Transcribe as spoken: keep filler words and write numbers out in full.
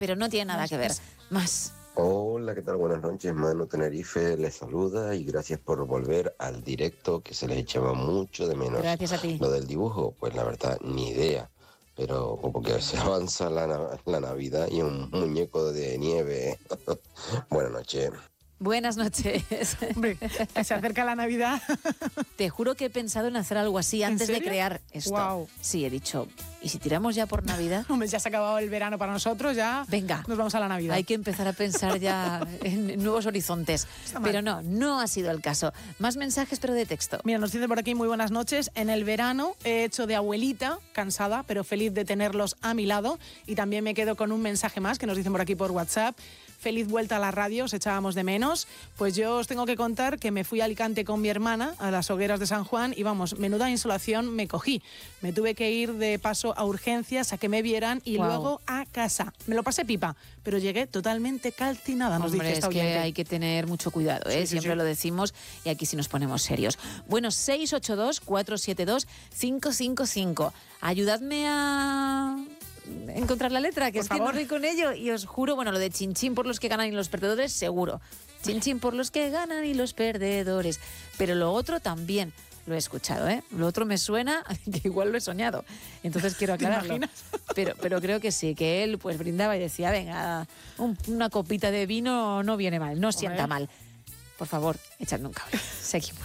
pero no tiene nada Más, que ver. más. Más. Hola, ¿qué tal? Buenas noches, Manu Tenerife les saluda y gracias por volver al directo que se les echaba mucho de menos. Gracias a ti. Lo del dibujo, pues la verdad, ni idea, pero como que se avanza la, na- la Navidad y un muñeco de nieve. Buenas noches. Buenas noches. Hombre, que se acerca la Navidad. Te juro que he pensado en hacer algo así antes de serio? crear esto. Guau. Sí, he dicho, ¿y si tiramos ya por Navidad? Hombre, ya se ha acabado el verano para nosotros, ya Venga. nos vamos a la Navidad. Hay que empezar a pensar ya en nuevos horizontes. Está mal. Pero no, no ha sido el caso. Más mensajes, pero de texto. Mira, nos dice por aquí, muy buenas noches. En el verano he hecho de abuelita, cansada, pero feliz de tenerlos a mi lado. Y también me quedo con un mensaje más que nos dicen por aquí por WhatsApp. Feliz vuelta a la radio, os echábamos de menos. Pues yo os tengo que contar que me fui a Alicante con mi hermana, a las hogueras de San Juan, y vamos, menuda insolación me cogí. Me tuve que ir de paso a urgencias a que me vieran y Guau. luego a casa. Me lo pasé pipa, pero llegué totalmente calcinada, nos Hombre, dice esta es que oyente. hay que tener mucho cuidado, ¿eh? Sí, sí, Siempre sí. lo decimos y aquí sí nos ponemos serios. Bueno, seis ocho dos, cuatro siete dos, cinco cinco cinco. Ayudadme a encontrar la letra, que Por es que favor. no doy con ello. Y os juro, bueno, lo de chinchín por los que ganan y los perdedores, seguro. Chinchín por los que ganan y los perdedores. Pero lo otro también lo he escuchado, ¿eh? Lo otro me suena que igual lo he soñado. Entonces quiero ¿Te aclararlo. imaginas? Pero, pero creo que sí, que él pues brindaba y decía, venga, un- una copita de vino no viene mal, no sienta mal. Por favor, echadme un cable. Seguimos.